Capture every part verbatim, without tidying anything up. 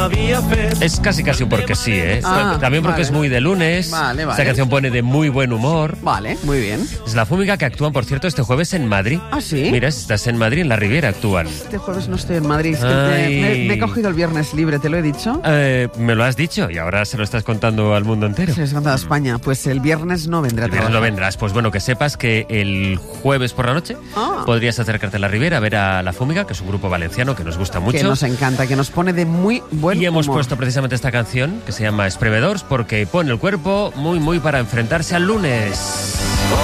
Es casi casi un porque sí, ¿eh? Ah, También porque vale. es muy de lunes. Vale, vale. Esta canción pone de muy buen humor. Vale, muy bien. Es La Fúmiga, que actúan, por cierto, este jueves en Madrid. ¿Ah, sí? Mira, si estás en Madrid, en la Riviera actúan. Este jueves no estoy en Madrid. Es que Ay. me, me- me he cogido el viernes libre, ¿te lo he dicho? Eh, me lo has dicho y ahora se lo estás contando al mundo entero. Se les a España. Pues el viernes no vendré a El viernes trabajar. no vendrás. Pues bueno, que sepas que el jueves por la noche Ah. podrías acercarte a la Riviera a ver a La Fúmiga, que es un grupo valenciano que nos gusta mucho. Que nos encanta, que nos pone de muy buen Y hemos humor. puesto precisamente esta canción que se llama Espremedors porque pone el cuerpo muy, muy para enfrentarse al lunes.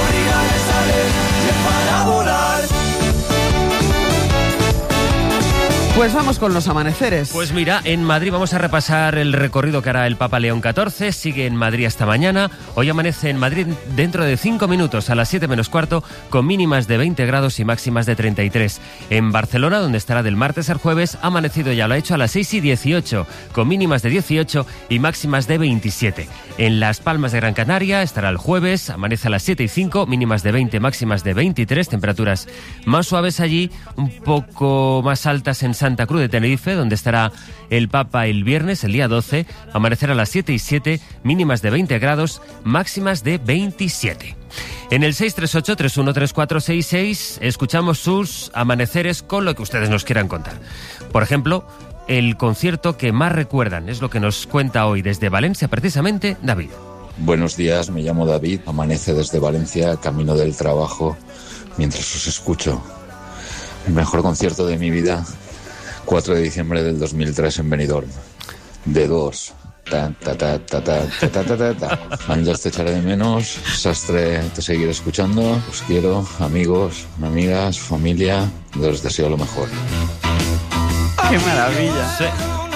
Pues vamos con los amaneceres. Pues mira, en Madrid vamos a repasar el recorrido que hará el Papa León catorce. Sigue en Madrid hasta mañana. Hoy amanece en Madrid dentro de cinco minutos, a las siete menos cuarto, con mínimas de veinte grados y máximas de treinta y tres. En Barcelona, donde estará del martes al jueves, ha amanecido ya lo ha hecho a las seis y dieciocho, con mínimas de dieciocho y máximas de veintisiete. En Las Palmas de Gran Canaria estará el jueves, amanece a las siete y cinco, mínimas de veinte, máximas de veintitrés, temperaturas más suaves allí, un poco más altas en Santa Cruz de Tenerife, donde estará el Papa el viernes, el día doce, amanecerá a las siete y siete, mínimas de veinte grados, máximas de veintisiete. En el seis tres ocho, tres uno tres cuatro seis seis escuchamos sus amaneceres con lo que ustedes nos quieran contar. Por ejemplo, el concierto que más recuerdan, es lo que nos cuenta hoy desde Valencia, precisamente, David. Buenos días, me llamo David, amanece desde Valencia, camino del trabajo, mientras os escucho. El mejor concierto de mi vida, cuatro de diciembre del dos mil tres en Benidorm. De dos. Ta, ta, ta, ta, ta, ta, ta, ta, ta, ta. Ángels, te echaré de menos. Sastre, te seguiré escuchando. Os quiero, amigos, amigas, familia. Les deseo lo mejor. ¡Qué maravilla! Sí.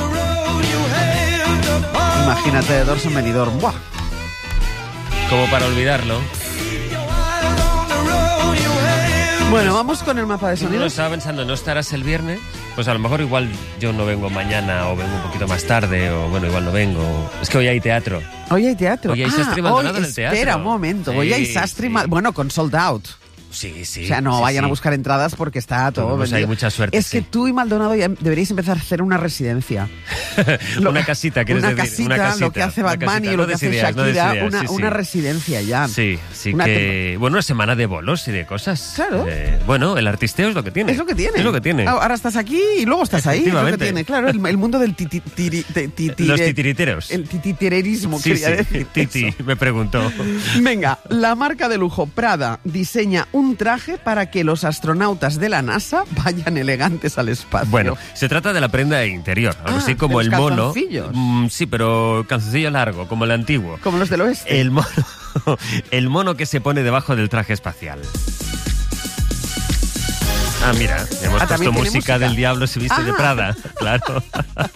Imagínate de Dorso en Benidorm. ¡Buah! Como para olvidarlo. Bueno, vamos con el mapa de Uno sonidos. estaba pensando, ¿no estarás el viernes? Pues a lo mejor igual yo no vengo mañana o vengo un poquito más tarde o bueno, igual no vengo. Es que hoy hay teatro. Hoy hay teatro. Hoy hay ah, Sastre hoy, Maldonado en el teatro. Espera un momento. Hoy Sí, hay Sastre sí. Mal- Bueno, con sold out. Sí, sí. O sea, no sí, vayan sí. a buscar entradas porque está todo Pues vendido. hay mucha suerte, Es que sí. tú y Maldonado ya deberíais empezar a hacer una residencia. Lo- una casita, ¿quieres una decir? casita, Una casita, lo que hace una Batman casita. y No lo que des hace ideas, no des Shakira, ideas, una, sí, sí. una residencia ya. Sí, sí Una que... Bueno, una semana de bolos y de cosas. Claro. Eh, bueno, el artisteo es lo que tiene. Es lo que tiene. Es lo que tiene. Ah, Ahora estás aquí y luego estás ahí. Es lo que Efectivamente. tiene. Claro, el, el mundo del titi, tiri- te- titire- Los titiriteros. El tititererismo, Sí, quería sí. decir. Titi, Eso. me preguntó. Venga, la marca de lujo Prada diseña un traje para que los astronautas de la NASA vayan elegantes al espacio. Bueno, se trata de la prenda interior, algo Ah, así como de el los mono. calzoncillos. Mm, sí, pero calzoncillo largo, como el antiguo. Como los del oeste. El mono, el mono que se pone debajo del traje espacial. Ah, mira, hemos Ah, puesto ¿también tiene música, música? del Diablo se viste de Ah. Prada, claro.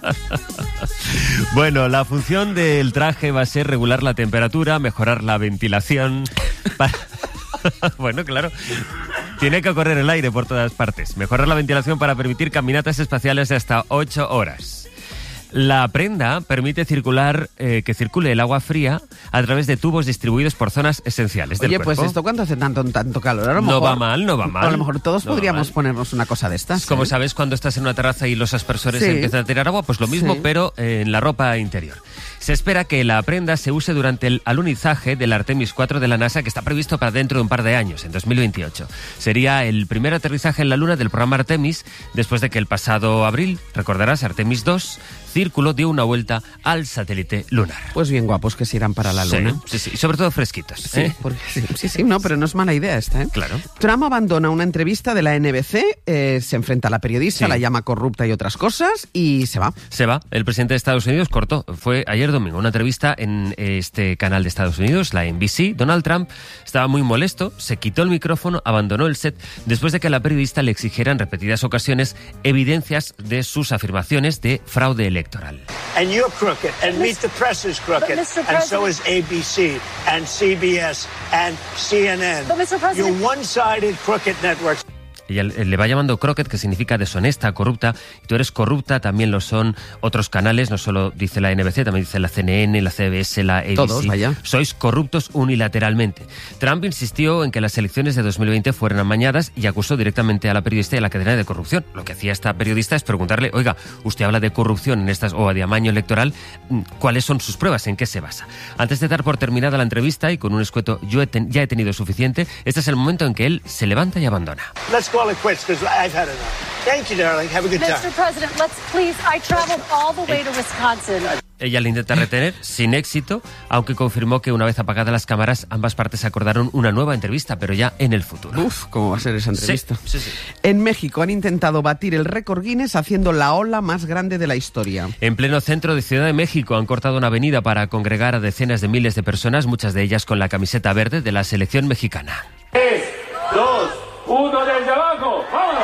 Bueno, la función del traje va a ser regular la temperatura, mejorar la ventilación. Para... Bueno, claro. Tiene que correr el aire por todas partes. Mejorar la ventilación para permitir caminatas espaciales de hasta ocho horas. La prenda permite circular, eh, que circule el agua fría a través de tubos distribuidos por zonas esenciales del Oye, cuerpo. pues esto cuánto hace tanto, tanto calor. A lo No mejor- va mal, no va mal. A lo mejor todos No va podríamos mal. ponernos una cosa de estas. Como ¿eh? sabes, cuando estás en una terraza y los aspersores Sí. empiezan a tirar agua, pues lo mismo, Sí. pero eh, en la ropa interior. Se espera que la prenda se use durante el alunizaje del Artemis cuatro de la NASA, que está previsto para dentro de un par de años, en dos mil veintiocho. Sería el primer aterrizaje en la Luna del programa Artemis, después de que el pasado abril, recordarás, Artemis dos, Círculo dio una vuelta al satélite lunar. Pues bien guapos que se irán para la Sí, luna. sí, sí, y sobre todo fresquitos. Sí, ¿eh? porque- sí, sí, sí, no, pero no es mala idea esta, ¿eh? Claro. Trump abandona una entrevista de la N B C, eh, se enfrenta a la periodista, Sí. la llama corrupta y otras cosas, y se va. Se va. El presidente de Estados Unidos cortó. Fue ayer domingo una entrevista en este canal de Estados Unidos, la N B C. Donald Trump estaba muy molesto, se quitó el micrófono, abandonó el set después de que la periodista le exigiera en repetidas ocasiones evidencias de sus afirmaciones de fraude electoral. And you're crooked, and Meet the Press is crooked, But, Mister and so President- is A B C, and C B S, and C N N. But, Mister President- You're one-sided crooked networks. Ella le va llamando croquet, que significa deshonesta, corrupta, y tú eres corrupta, también lo son otros canales, no solo dice la N B C, también dice la C N N, la C B S, la A B C. Todos, vaya. Sois corruptos unilateralmente. Trump insistió en que las elecciones de dos mil veinte fueran amañadas y acusó directamente a la periodista y a la cadena de corrupción. Lo que hacía esta periodista es preguntarle, oiga, usted habla de corrupción en estas o de amaño electoral, ¿cuáles son sus pruebas? ¿En qué se basa? Antes de dar por terminada la entrevista y con un escueto yo he ten, ya he tenido suficiente, este es el momento en que él se levanta y abandona. Let's call it quits because I've had enough. Thank you, darling. Have a good time. mister President, let's please. I traveled all the way to Wisconsin. Ella le intenta retener, sin éxito, aunque confirmó que una vez apagadas las cámaras, ambas partes acordaron una nueva entrevista, pero ya en el futuro. Uf, ¿cómo va a ser esa entrevista? Sí, sí, sí. En México han intentado batir el récord Guinness haciendo la ola más grande de la historia. En pleno centro de Ciudad de México han cortado una avenida para congregar a decenas de miles de personas, muchas de ellas con la camiseta verde de la selección mexicana. tres, dos, uno, desde abajo, vámonos.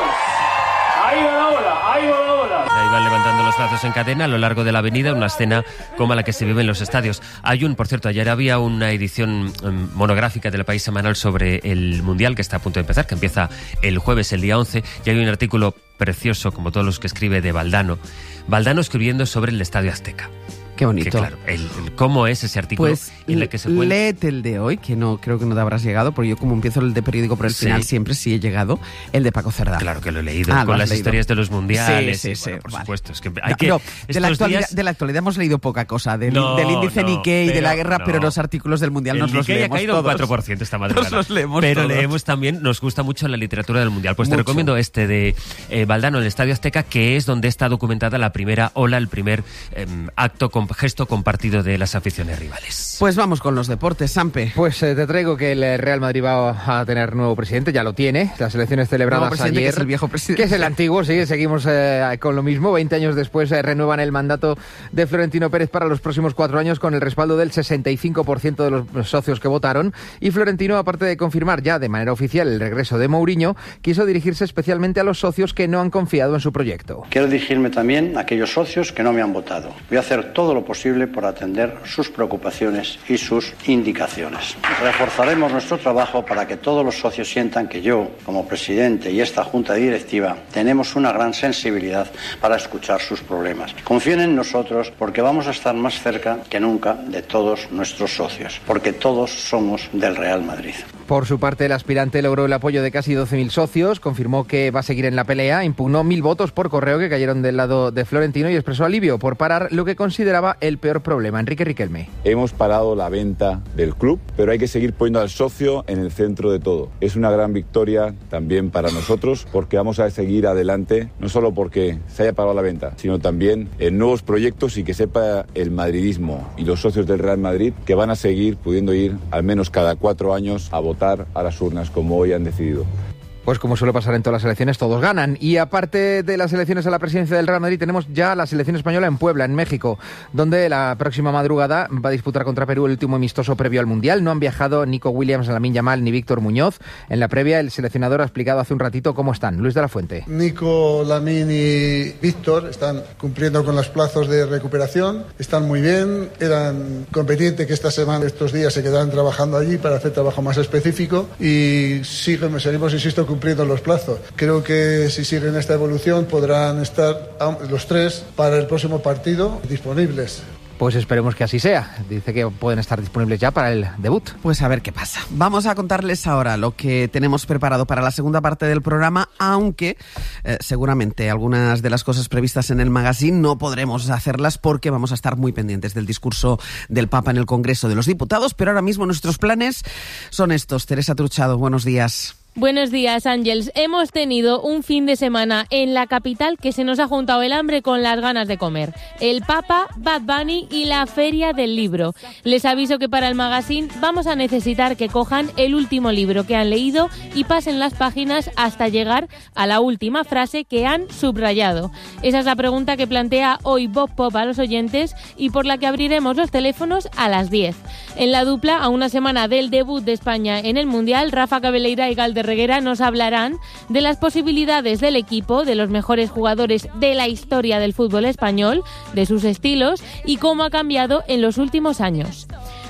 Ahí va la ola, ahí va la ola. Ahí van levantando los brazos en cadena a lo largo de la avenida, una escena como la que se vive en los estadios. Hay un, por cierto, ayer había una edición um, monográfica del País Semanal sobre el Mundial que está a punto de empezar, que empieza el jueves, el día once, y hay un artículo precioso, como todos los que escribe, de Valdano. Valdano escribiendo sobre el Estadio Azteca. Qué bonito. Que, claro, el, el cómo es ese artículo. Pues en el que se puede... léete el de hoy, que no creo que no te habrás llegado, porque yo como empiezo el de periódico por el Sí. final siempre sí he llegado, el de Paco Cerdá. Claro que lo he leído, Ah, lo con has las leído. historias de los mundiales. Sí, sí, y, sí, bueno, por vale. supuesto. Es que hay No, que, no, de, la estos actualidad, días- de la actualidad hemos leído poca cosa, del, No, del índice no, Nikkei, de la pero guerra, no. pero los artículos del Mundial El nos los Nikkei ha leemos caído un todos. cuatro por ciento esta madrugada. Nos los leemos Pero todos. leemos también, nos gusta mucho la literatura del Mundial. Pues te Mucho. recomiendo este de eh, Valdano, el Estadio Azteca, que es donde está documentada la primera ola, el primer eh, acto, con, gesto compartido de las aficiones rivales. Pues vamos con los deportes, Sampe. Pues eh, te traigo que el Real Madrid va a tener nuevo presidente, ya lo tiene. Las elecciones celebradas Nuevo presidente, ayer. que es el viejo presidente. Que es el antiguo, sí, seguimos eh, con lo mismo. veinte años después eh, renuevan el mandato de Florentino Pérez para los próximos cuatro años con el respaldo del sesenta y cinco por ciento de los socios que votaron. Y Florentino, aparte de confirmar ya de manera oficial el regreso de Mourinho, quiso dirigirse especialmente a los socios que no han confiado en su proyecto. Quiero dirigirme también a aquellos socios que no me han votado. Voy a hacer todo lo posible por atender sus preocupaciones y sus indicaciones. Reforzaremos nuestro trabajo para que todos los socios sientan que yo, como presidente y esta junta directiva, tenemos una gran sensibilidad para escuchar sus problemas. Confíen en nosotros porque vamos a estar más cerca que nunca de todos nuestros socios, porque todos somos del Real Madrid. Por su parte, el aspirante logró el apoyo de casi doce mil socios, confirmó que va a seguir en la pelea, impugnó mil votos por correo que cayeron del lado de Florentino y expresó alivio por parar lo que consideraba el peor problema. Enrique Riquelme. Hemos parado la venta del club, pero hay que seguir poniendo al socio en el centro de todo. Es una gran victoria también para nosotros porque vamos a seguir adelante, no solo porque se haya parado la venta, sino también en nuevos proyectos y que sepa el madridismo y los socios del Real Madrid que van a seguir pudiendo ir al menos cada cuatro años a votar a las urnas como hoy han decidido. Pues como suele pasar en todas las elecciones, todos ganan. Y aparte de las elecciones a la presidencia del Real Madrid, tenemos ya la selección española en Puebla, en México, donde la próxima madrugada va a disputar contra Perú el último amistoso previo al Mundial. No han viajado Nico Williams, Lamine Yamal ni Víctor Muñoz. En la previa, el seleccionador ha explicado hace un ratito cómo están. Luis de la Fuente. Nico, Lamine y Víctor están cumpliendo con los plazos de recuperación, están muy bien, eran competentes que esta semana, estos días se quedarán trabajando allí para hacer trabajo más específico y siguen, seguimos, insisto, cumpliendo los plazos. Creo que si siguen esta evolución podrán estar los tres para el próximo partido disponibles. Pues esperemos que así sea. Dice que pueden estar disponibles ya para el debut. Pues a ver qué pasa. Vamos a contarles ahora lo que tenemos preparado para la segunda parte del programa, aunque eh, seguramente algunas de las cosas previstas en el magazine no podremos hacerlas porque vamos a estar muy pendientes del discurso del Papa en el Congreso de los Diputados, pero ahora mismo nuestros planes son estos. Teresa Truchado, buenos días. Buenos días, Ángels. Hemos tenido un fin de semana en la capital que se nos ha juntado el hambre con las ganas de comer. El Papa, Bad Bunny y la Feria del Libro. Les aviso que para el magazine vamos a necesitar que cojan el último libro que han leído y pasen las páginas hasta llegar a la última frase que han subrayado. Esa es la pregunta que plantea hoy Bob Pop a los oyentes y por la que abriremos los teléfonos a las diez. En la dupla, a una semana del debut de España en el Mundial, Rafa Cabeleira y Galder Reguera nos hablarán de las posibilidades del equipo, de los mejores jugadores de la historia del fútbol español, de sus estilos y cómo ha cambiado en los últimos años.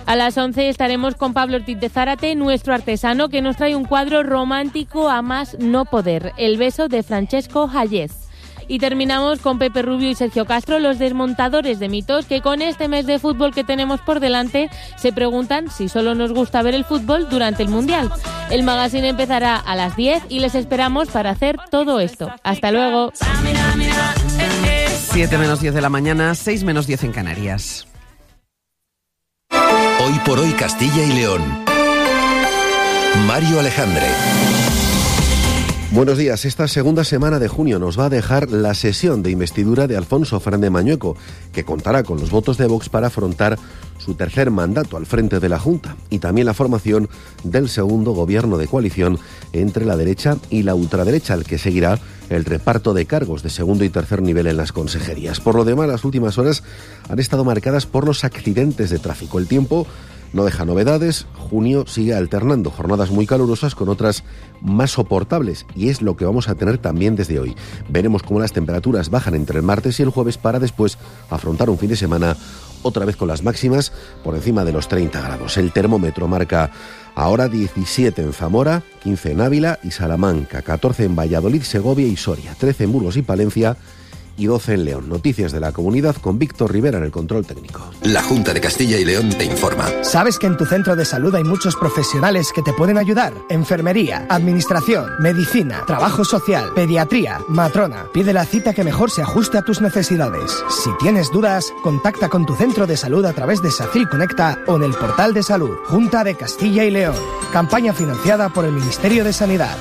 A las once estaremos con Pablo Ortiz de Zárate, nuestro artesano, que nos trae un cuadro romántico a más no poder, El beso de Francesco Hayez. Y terminamos con Pepe Rubio y Sergio Castro, los desmontadores de mitos, que con este mes de fútbol que tenemos por delante se preguntan si solo nos gusta ver el fútbol durante el Mundial. El magazine empezará a las diez y les esperamos para hacer todo esto. ¡Hasta luego! siete menos diez de la mañana, seis menos diez en Canarias. Hoy por hoy Castilla y León. Mario Alejandre. Buenos días. Esta segunda semana de junio nos va a dejar la sesión de investidura de Alfonso Fernández Mañueco, que contará con los votos de Vox para afrontar su tercer mandato al frente de la Junta, y también la formación del segundo gobierno de coalición entre la derecha y la ultraderecha, al que seguirá el reparto de cargos de segundo y tercer nivel en las consejerías. Por lo demás, las últimas horas han estado marcadas por los accidentes de tráfico. El tiempo no deja novedades. Junio sigue alternando jornadas muy calurosas con otras más soportables, y es lo que vamos a tener también desde hoy. Veremos cómo las temperaturas bajan entre el martes y el jueves para después afrontar un fin de semana otra vez con las máximas por encima de los treinta grados. El termómetro marca ahora diecisiete en Zamora, quince en Ávila y Salamanca, catorce en Valladolid, Segovia y Soria, trece en Burgos y Palencia y doce en León. Noticias de la comunidad con Víctor Rivera en el control técnico. La Junta de Castilla y León te informa. ¿Sabes que en tu centro de salud hay muchos profesionales que te pueden ayudar? Enfermería, administración, medicina, trabajo social, pediatría, matrona. Pide la cita que mejor se ajuste a tus necesidades. Si tienes dudas, contacta con tu centro de salud a través de SACIL Conecta o en el portal de salud. Junta de Castilla y León. Campaña financiada por el Ministerio de Sanidad.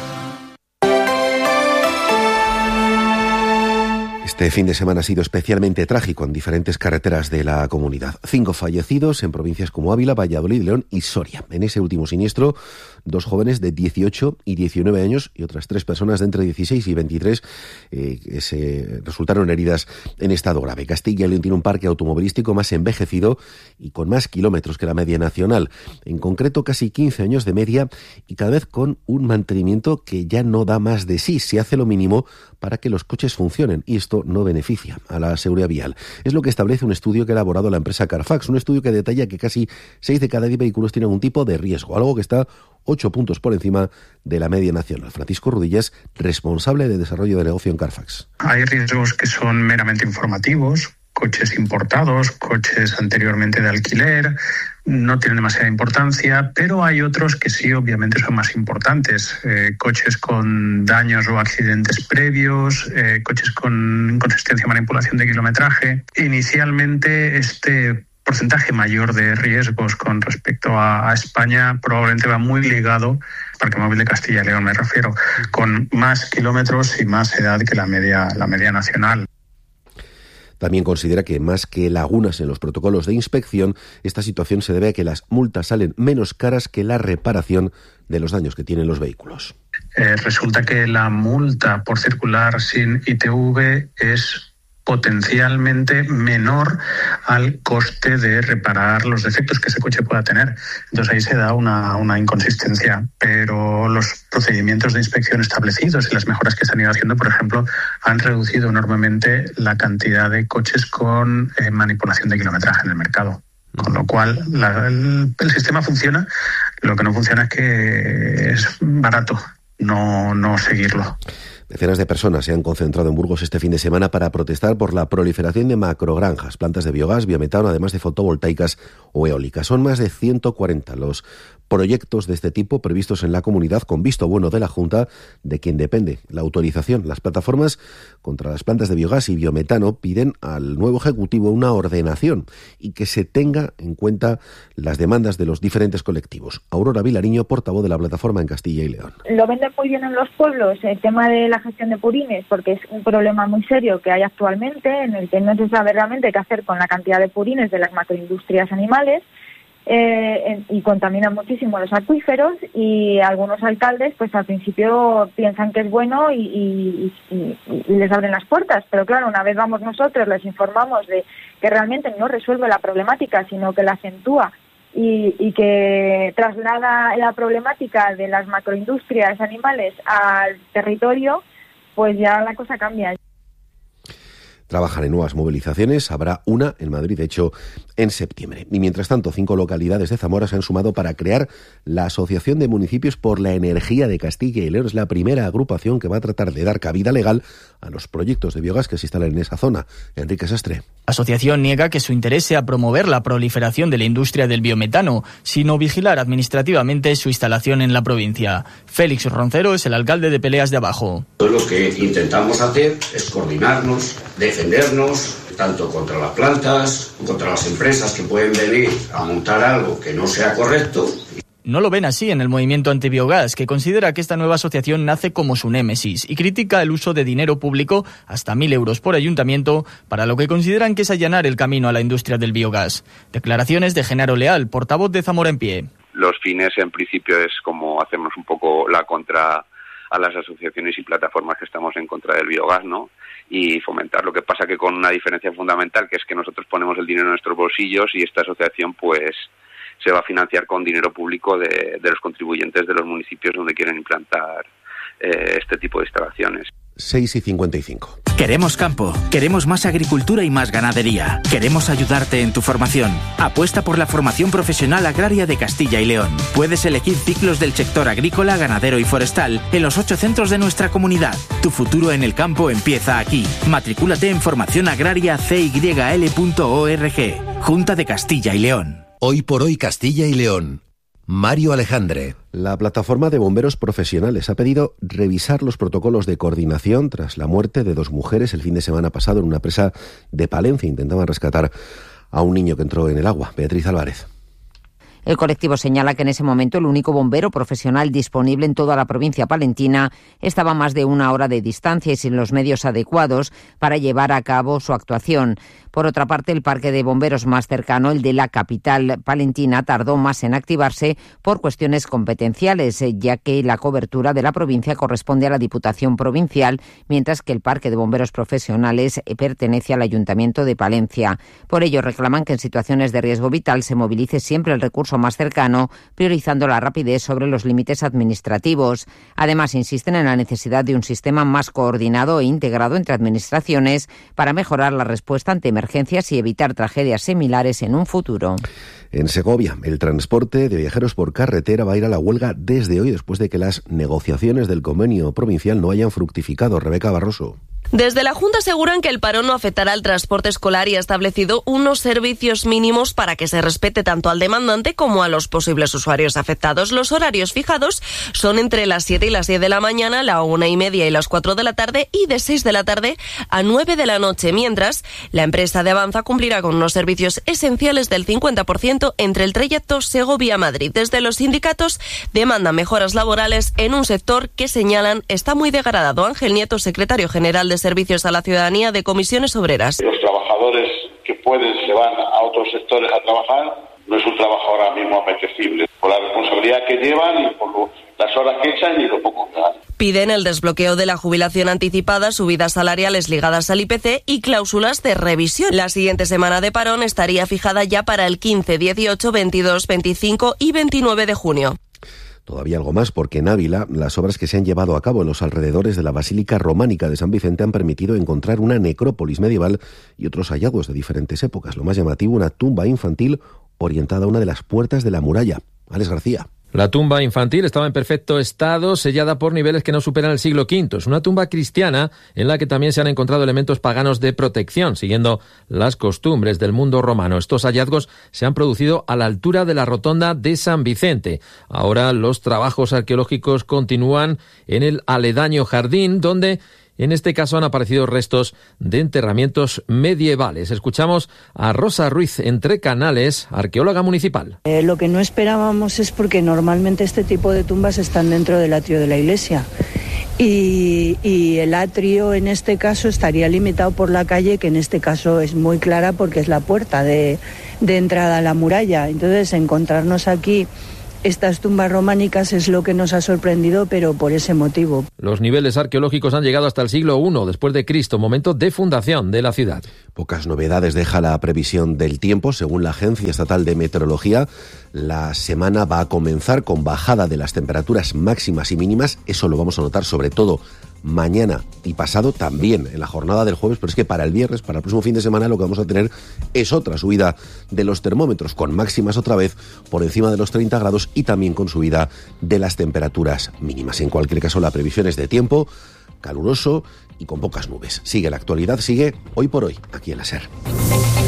Este fin de semana ha sido especialmente trágico en diferentes carreteras de la comunidad. Cinco fallecidos en provincias como Ávila, Valladolid, León y Soria. En ese último siniestro, dos jóvenes de dieciocho y diecinueve años y otras tres personas de entre dieciséis y veintitrés eh, que se resultaron heridas en estado grave. Castilla y León tiene un parque automovilístico más envejecido y con más kilómetros que la media nacional. En concreto, casi quince años de media y cada vez con un mantenimiento que ya no da más de sí. Se hace lo mínimo para que los coches funcionen, y esto no beneficia a la seguridad vial. Es lo que establece un estudio que ha elaborado la empresa Carfax, un estudio que detalla que casi seis de cada diez vehículos tienen algún tipo de riesgo, algo que está ocho puntos por encima de la media nacional. Francisco Rudillas, responsable de desarrollo de negocio en Carfax. Hay riesgos que son meramente informativos, coches importados, coches anteriormente de alquiler, no tienen demasiada importancia, pero hay otros que sí, obviamente, son más importantes. Eh, coches con daños o accidentes previos, eh, coches con consistencia y manipulación de kilometraje. Inicialmente, este porcentaje mayor de riesgos con respecto a, a España probablemente va muy ligado, Parque Móvil de Castilla y León me refiero, con más kilómetros y más edad que la media, la media nacional. También considera que más que lagunas en los protocolos de inspección, esta situación se debe a que las multas salen menos caras que la reparación de los daños que tienen los vehículos. Eh, resulta que la multa por circular sin I T V es potencialmente menor al coste de reparar los defectos que ese coche pueda tener. Entonces ahí se da una, una inconsistencia, pero los procedimientos de inspección establecidos y las mejoras que se han ido haciendo, por ejemplo, han reducido enormemente la cantidad de coches con eh, manipulación de kilometraje en el mercado. Con lo cual la, el, el sistema funciona, lo que no funciona es que es barato no, no seguirlo. Decenas de personas se han concentrado en Burgos este fin de semana para protestar por la proliferación de macrogranjas, plantas de biogás, biometano, además de fotovoltaicas o eólicas. Son más de ciento cuarenta los proyectos de este tipo previstos en la comunidad con visto bueno de la Junta, de quien depende la autorización. Las plataformas contra las plantas de biogás y biometano piden al nuevo Ejecutivo una ordenación y que se tenga en cuenta las demandas de los diferentes colectivos. Aurora Vilariño, portavoz de la plataforma en Castilla y León. Lo venden muy bien en los pueblos el tema de la gestión de purines, porque es un problema muy serio que hay actualmente, en el que no se sabe realmente qué hacer con la cantidad de purines de las macroindustrias animales. Eh, y contaminan muchísimo los acuíferos, y algunos alcaldes pues al principio piensan que es bueno y, y, y, y les abren las puertas, pero claro, una vez vamos nosotros, les informamos de que realmente no resuelve la problemática, sino que la acentúa y, y que traslada la problemática de las macroindustrias animales al territorio, pues ya la cosa cambia. Trabajan en nuevas movilizaciones, habrá una en Madrid. De hecho, en septiembre. Y mientras tanto, cinco localidades de Zamora se han sumado para crear la Asociación de Municipios por la Energía de Castilla y León. Es la primera agrupación que va a tratar de dar cabida legal a los proyectos de biogás que se instalan en esa zona. Enrique Sastre. La asociación niega que su interés sea promover la proliferación de la industria del biometano, sino vigilar administrativamente su instalación en la provincia. Félix Roncero es el alcalde de Peleas de Abajo. Lo que intentamos hacer es coordinarnos, defendernos, tanto contra las plantas, contra las empresas que pueden venir a montar algo que no sea correcto. No lo ven así en el movimiento antibiogás, que considera que esta nueva asociación nace como su némesis y critica el uso de dinero público, hasta mil euros por ayuntamiento, para lo que consideran que es allanar el camino a la industria del biogás. Declaraciones de Genaro Leal, portavoz de Zamora en Pie. Los fines, en principio, es como hacernos un poco la contra a las asociaciones y plataformas que estamos en contra del biogás, ¿no? Y fomentar. Lo que pasa que con una diferencia fundamental, que es que nosotros ponemos el dinero en nuestros bolsillos y esta asociación, pues, se va a financiar con dinero público de, de los contribuyentes de los municipios donde quieren implantar eh, este tipo de instalaciones. seis y cincuenta y cinco. Queremos campo, queremos más agricultura y más ganadería. Queremos ayudarte en tu formación. Apuesta por la formación profesional agraria de Castilla y León. Puedes elegir ciclos del sector agrícola, ganadero y forestal en los ocho centros de nuestra comunidad. Tu futuro en el campo empieza aquí. Matricúlate en formación agraria c y l punto org. Junta de Castilla y León. Hoy por hoy Castilla y León. Mario Alejandre. La plataforma de bomberos profesionales ha pedido revisar los protocolos de coordinación tras la muerte de dos mujeres el fin de semana pasado en una presa de Palencia. Intentaban rescatar a un niño que entró en el agua. Beatriz Álvarez. El colectivo señala que en ese momento el único bombero profesional disponible en toda la provincia palentina estaba a más de una hora de distancia y sin los medios adecuados para llevar a cabo su actuación. Por otra parte, el parque de bomberos más cercano, el de la capital palentina, tardó más en activarse por cuestiones competenciales, ya que la cobertura de la provincia corresponde a la Diputación Provincial, mientras que el parque de bomberos profesionales pertenece al Ayuntamiento de Palencia. Por ello, reclaman que en situaciones de riesgo vital se movilice siempre el recurso más cercano, priorizando la rapidez sobre los límites administrativos. Además, insisten en la necesidad de un sistema más coordinado e integrado entre administraciones para mejorar la respuesta ante emergencias y evitar tragedias similares en un futuro. En Segovia, el transporte de viajeros por carretera va a ir a la huelga desde hoy, después de que las negociaciones del convenio provincial no hayan fructificado. Rebeca Barroso. Desde la Junta aseguran que el paro no afectará al transporte escolar y ha establecido unos servicios mínimos para que se respete tanto al demandante como a los posibles usuarios afectados. Los horarios fijados son entre las siete y las diez de la mañana, la una y media y las cuatro de la tarde y de seis de la tarde a nueve de la noche, mientras la empresa de Avanza cumplirá con unos servicios esenciales del cincuenta por ciento entre el trayecto Segovia-Madrid. Desde los sindicatos demandan mejoras laborales en un sector que señalan está muy degradado. Ángel Nieto, secretario general de Servicios a la Ciudadanía de Comisiones Obreras. Los trabajadores que pueden se van a otros sectores a trabajar. No es un trabajo ahora mismo apetecible por la responsabilidad que llevan y por lo, las horas que echan y lo poco que ganan. Piden el desbloqueo de la jubilación anticipada, subidas salariales ligadas al I P C y cláusulas de revisión. La siguiente semana de parón estaría fijada ya para el quince, dieciocho, veintidós, veinticinco y veintinueve de junio. Todavía algo más, porque en Ávila las obras que se han llevado a cabo en los alrededores de la Basílica Románica de San Vicente han permitido encontrar una necrópolis medieval y otros hallazgos de diferentes épocas. Lo más llamativo, una tumba infantil orientada a una de las puertas de la muralla. Alex García. La tumba infantil estaba en perfecto estado, sellada por niveles que no superan el siglo quinto. Es una tumba cristiana en la que también se han encontrado elementos paganos de protección, siguiendo las costumbres del mundo romano. Estos hallazgos se han producido a la altura de la rotonda de San Vicente. Ahora los trabajos arqueológicos continúan en el aledaño jardín, donde en este caso han aparecido restos de enterramientos medievales. Escuchamos a Rosa Ruiz Entre Canales, arqueóloga municipal. Eh, lo que no esperábamos es porque normalmente este tipo de tumbas están dentro del atrio de la iglesia. Y, y el atrio en este caso estaría limitado por la calle, que en este caso es muy clara porque es la puerta de, de entrada a la muralla. Entonces, encontrarnos aquí estas tumbas románicas es lo que nos ha sorprendido, pero por ese motivo. Los niveles arqueológicos han llegado hasta el siglo primero después de Cristo, momento de fundación de la ciudad. Pocas novedades deja la previsión del tiempo. Según la Agencia Estatal de Meteorología, la semana va a comenzar con bajada de las temperaturas máximas y mínimas. Eso lo vamos a notar sobre todo mañana y pasado también en la jornada del jueves, pero es que para el viernes, para el próximo fin de semana, lo que vamos a tener es otra subida de los termómetros, con máximas otra vez por encima de los treinta grados y también con subida de las temperaturas mínimas. En cualquier caso, la previsión es de tiempo caluroso y con pocas nubes. Sigue la actualidad, sigue Hoy por Hoy, aquí en la SER.